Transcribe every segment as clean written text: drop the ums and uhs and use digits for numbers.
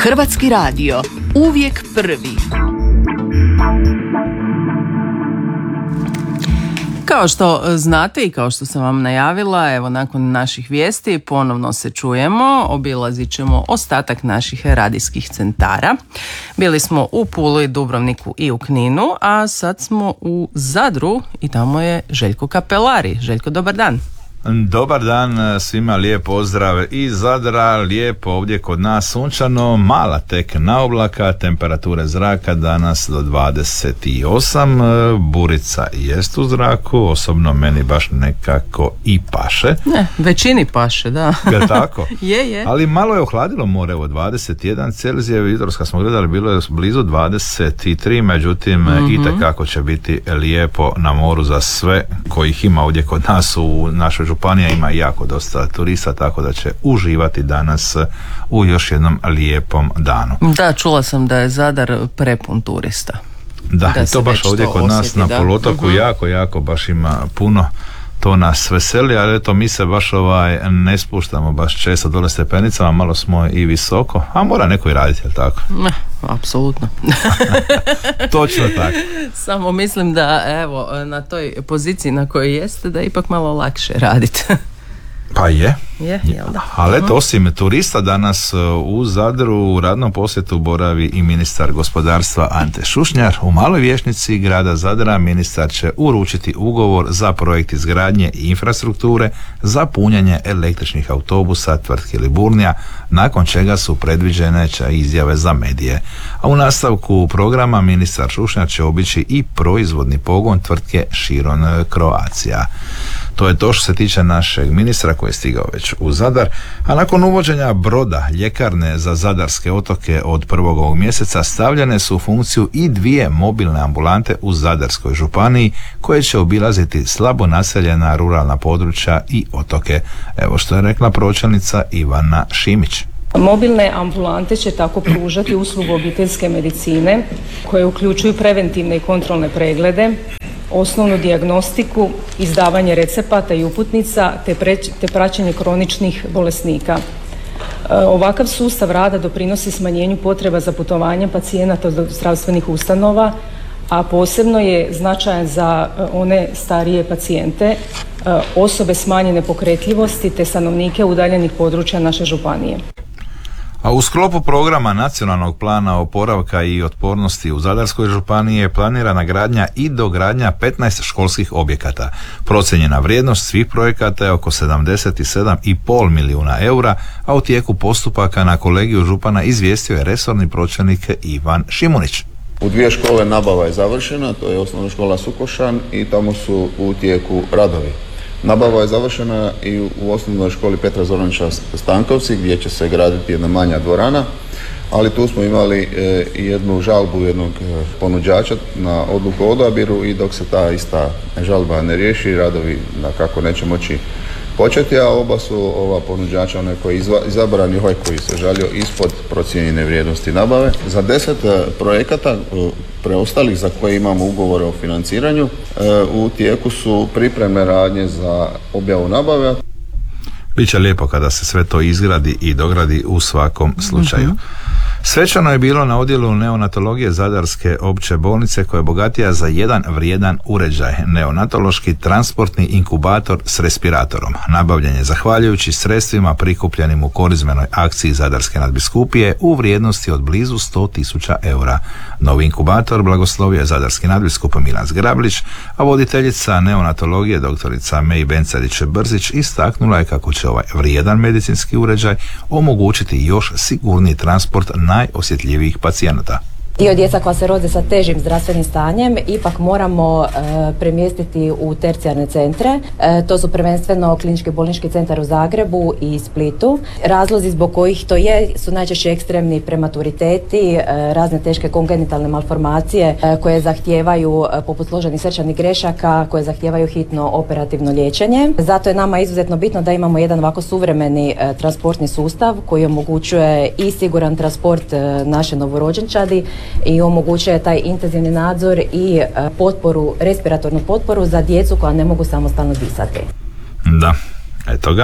Hrvatski radio, uvijek prvi. Kao što znate i kao što sam vam najavila, evo nakon naših vijesti ponovno se čujemo, obilazit ćemo ostatak naših radijskih centara. Bili smo u Puli, Dubrovniku i u Kninu, a sad smo u Zadru i tamo je Željko Kapelari. Željko, dobar dan. Dobar dan svima, lijep pozdrav iz Zadra, lijepo ovdje kod nas sunčano, mala tek naoblaka, temperature zraka danas do 28, burica jest u zraku, osobno meni baš nekako i paše. Ne, većini paše, da. Je tako? Je. Ali malo je ohladilo more, evo 21 Celzija, jutros kad smo gledali bilo je blizu 23, međutim itekako će biti lijepo na moru za sve kojih ima ovdje kod nas u našoj županija, ima jako dosta turista, tako da će uživati danas u još jednom lijepom danu. Da, čula sam da je Zadar prepun turista. Da i to baš ovdje kod nas na poluotoku jako baš ima puno. To nas veseli, ali eto mi se baš ne spuštamo baš često dole stepenicama, malo smo i visoko, a mora neko i raditi, jel tako? Ne, apsolutno. Točno tako. Samo mislim da evo na toj poziciji na kojoj jeste da je ipak malo lakše raditi. Pa je. Jel da? Ali eto, osim turista danas u Zadru u radnom posjetu boravi i ministar gospodarstva Ante Šušnjar. U Maloj vijećnici grada Zadra ministar će uručiti ugovor za projekt izgradnje i infrastrukture za punjenje električnih autobusa tvrtke Liburnija, nakon čega su predviđene izjave za medije. A u nastavku programa ministar Šušnjar će obići i proizvodni pogon tvrtke Širon Croatia. To je to što se tiče našeg ministra koji je stigao već u Zadar, a nakon uvođenja broda ljekarne za zadarske otoke od 1. ovog mjeseca stavljene su u funkciju i 2 mobilne ambulante u Zadarskoj županiji koje će obilaziti slabo naseljena ruralna područja i otoke. Evo što je rekla pročelnica Ivana Šimić. Mobilne ambulante će tako pružati uslugu obiteljske medicine koje uključuju preventivne i kontrolne preglede, osnovnu dijagnostiku, izdavanje recepata i uputnica te praćenje kroničnih bolesnika. Ovakav sustav rada doprinosi smanjenju potreba za putovanje pacijenata do zdravstvenih ustanova, a posebno je značajan za one starije pacijente, osobe smanjene pokretljivosti te stanovnike udaljenih područja naše županije. A u sklopu programa Nacionalnog plana oporavka i otpornosti u Zadarskoj županiji je planirana gradnja i dogradnja 15 školskih objekata. Procijenjena vrijednost svih projekata je oko 77,5 milijuna eura, a u tijeku postupaka na kolegiju župana izvijestio je resorni pročelnik Ivan Šimunić. U 2 škole nabava je završena, to je osnovna škola Sukošan i tamo su u tijeku radovi. Nabava je završena i u osnovnoj školi Petra Zoranića Stankovci gdje će se graditi jedna manja dvorana, ali tu smo imali jednu žalbu jednog ponuđača na odluku o odabiru i dok se ta ista žalba ne riješi, radovi kako neće moći početi, a oba su ova ponuđača, onaj koji je izabran i ovaj koji se žalio ispod procijenjene vrijednosti nabave. Za 10 projekata preostalih za koje imamo ugovore o financiranju u tijeku su pripremne radnje za objavu nabave. Biće lijepo kada se sve to izgradi i dogradi u svakom slučaju. Svečano je bilo na odjelu neonatologije Zadarske opće bolnice koja je bogatija za jedan vrijedan uređaj, neonatološki transportni inkubator s respiratorom. Nabavljen je zahvaljujući sredstvima prikupljenim u korizmenoj akciji Zadarske nadbiskupije u vrijednosti od blizu 100.000 eura. Novi inkubator blagoslovio je zadarski nadbiskup Milan Zgrablić, a voditeljica neonatologije doktorica Mej Bencarić-Brzić istaknula je kako će ovaj vrijedan medicinski uređaj omogućiti još sigurniji transport najosjetljivijih pacijenata. Dio djeca koja se rode sa težim zdravstvenim stanjem ipak moramo premjestiti u tercijarne centre. To su prvenstveno Klinički bolnički centar u Zagrebu i Splitu. Razlozi zbog kojih to je su najčešće ekstremni prematuriteti, razne teške kongenitalne malformacije koje zahtijevaju, poput složenih srčanih grešaka, koje zahtijevaju hitno operativno liječenje. Zato je nama izuzetno bitno da imamo jedan ovako suvremeni transportni sustav koji omogućuje i siguran transport naše novorođenčadi i omogućuje taj intenzivni nadzor i potporu, respiratornu potporu za djecu koja ne mogu samostalno disati. Da, eto ga.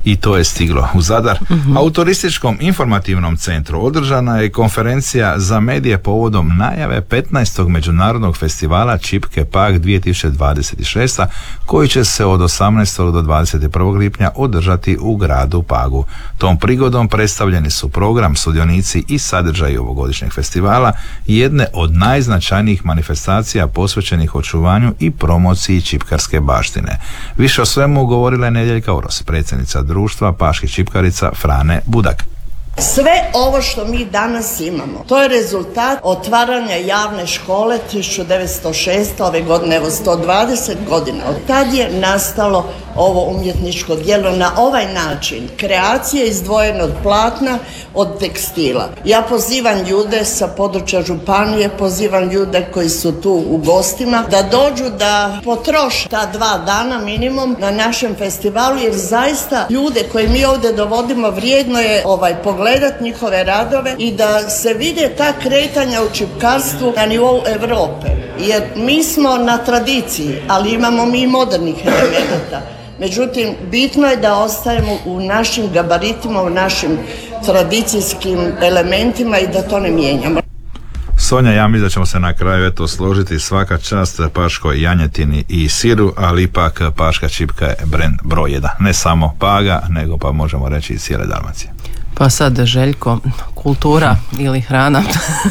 I to je stiglo u Zadar. A u Turističkom informativnom centru održana je konferencija za medije povodom najave 15. međunarodnog festivala Čipke Pag 2026. koji će se od 18. do 21. lipnja održati u gradu Pagu. Tom prigodom predstavljeni su program, sudionici i sadržaji ovogodišnjeg festivala, jedne od najznačajnijih manifestacija posvećenih očuvanju i promociji čipkarske baštine. Više o svemu govorila je Nedjeljka Oros, predsjednica društva paških čipkarica Frane Budak. Sve ovo što mi danas imamo, to je rezultat otvaranja javne škole 1906. ove godine, evo 120 godina. Od tad je nastalo ovo umjetničko djelo na ovaj način. Kreacija izdvojena od platna, od tekstila. Ja pozivam ljude sa područja županije, pozivam ljude koji su tu u gostima, da dođu da potroše ta 2 dana minimum na našem festivalu, jer zaista ljude koje mi ovdje dovodimo vrijedno je pogledat njihove radove i da se vide ta kretanja u čipkarstvu na nivou Europe. Jer mi smo na tradiciji, ali imamo mi i modernih elemenata. Međutim, bitno je da ostajemo u našim gabaritima, u našim tradicijskim elementima i da to ne mijenjamo. Sonja, ja mislim da ćemo se na kraju složiti, svaka čast paškoj janjetini i siru, ali ipak paška čipka je brend broj 1. Ne samo Paga, nego pa možemo reći i cijele Dalmacije. Pa sad, Željko, kultura ili hrana?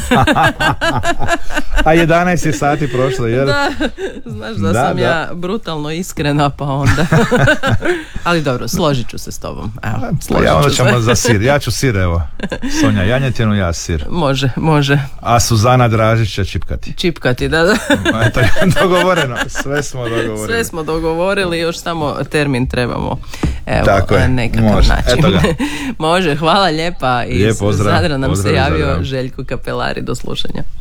A 11 sati prošlo, jer... Da, znaš da sam ja brutalno iskrena, pa onda... Ali dobro, složit ću se s tobom. Evo, ja onda ćemo za sir. Ja ću sir, evo. Sonja janjetinu, ja sir. Može. A Suzana Dražić će čipkati. Čipkati, da. Eto, dogovoreno. Sve smo dogovorili. Još samo termin trebamo. Evo, tako je. Nekakav način. Može, hvala lijepa. I Lijep pozdrav. Zadra nam se javio Zadra. Željko Kapelari. Do slušanja.